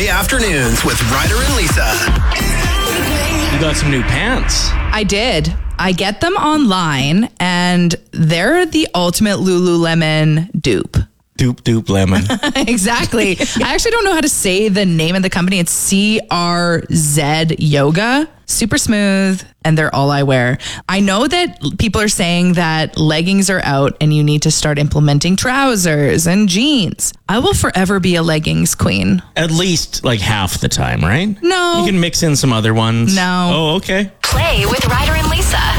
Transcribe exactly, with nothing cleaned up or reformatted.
Weekday afternoons with Ryder and Lisa. You got some new pants. I did. I get them online, and they're the ultimate Lululemon dupe. Doop doop lemon. Exactly. I actually don't know how to say the name of the company. It's C R Z Yoga. Super smooth, and they're all I wear. I know that people are saying that leggings are out and you need to start implementing trousers and jeans. I will forever be a leggings queen. At least like half the time, right? No. You can mix in some other ones. No. Oh, okay. Play with Ryder and Lisa.